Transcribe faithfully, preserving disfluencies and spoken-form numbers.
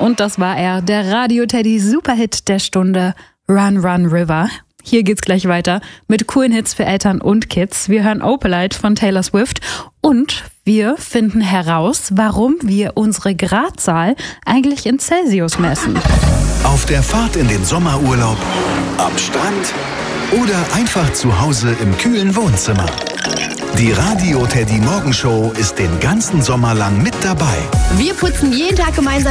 Und das war er, der Radio Teddy Superhit der Stunde, Run Run River. Hier geht's gleich weiter mit coolen Hits für Eltern und Kids. Wir hören Opalite von Taylor Swift und wir finden heraus, warum wir unsere Gradzahl eigentlich in Celsius messen. Auf der Fahrt in den Sommerurlaub, am Strand oder einfach zu Hause im kühlen Wohnzimmer. Die Radio Teddy Morgenshow ist den ganzen Sommer lang mit dabei. Wir putzen jeden Tag gemeinsam